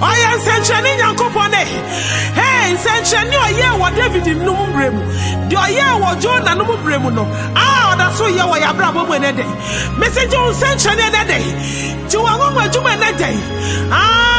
Oya nsenchani Nyankopone. Hey, nsenchani oye wo David num bremu. De oye wo Jonah num bremu no. Oda so ye wo yabra bo mu enede. Message nsenchani enede. Ti wo ngoma juma enede.